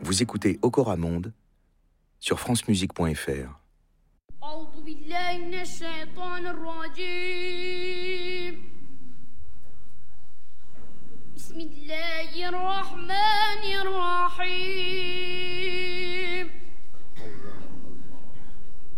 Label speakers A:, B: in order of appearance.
A: Vous écoutez Okora Monde sur francemusique.fr.
B: أعوذ بالله من الشيطان الرجيم. بسم الله الرحمن الرحيم.